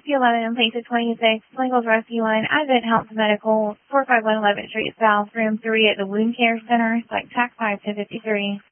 Rescue 11 in place of 26, Slingles Rescue Line, Advent Health Medical, 451 11th Street South, room 3 at the Wound Care Center, like TAC 5 to 53.